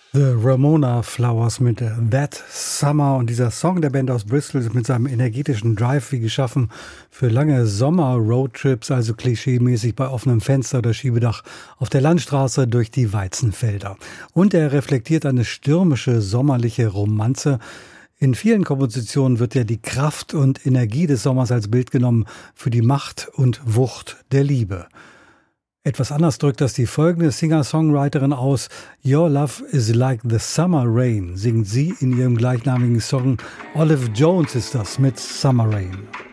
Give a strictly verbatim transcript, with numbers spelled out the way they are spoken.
The Ramona Flowers mit That Summer, und dieser Song der Band aus Bristol ist mit seinem energetischen Drive wie geschaffen für lange Sommer-Roadtrips, also klischeemäßig bei offenem Fenster oder Schiebedach auf der Landstraße durch die Weizenfelder. Und er reflektiert eine stürmische, sommerliche Romanze. In vielen Kompositionen wird ja die Kraft und Energie des Sommers als Bild genommen für die Macht und Wucht der Liebe. Etwas anders drückt das die folgende Singer-Songwriterin aus. Your Love is like the summer rain, singt sie in ihrem gleichnamigen Song. Olive Jones ist das mit Summer Rain.